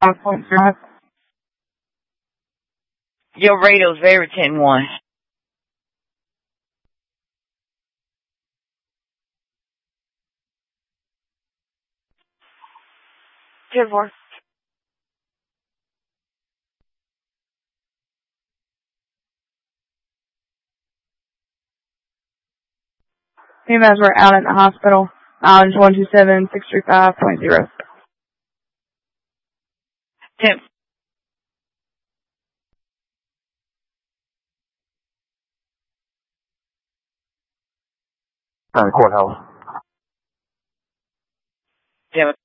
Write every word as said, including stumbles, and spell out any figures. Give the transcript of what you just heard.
five point zero. Your radio's very ten one. ten four. Females were out at the hospital. Mileage one two seven six three five point zero. ten. Uh, courthouse. ten.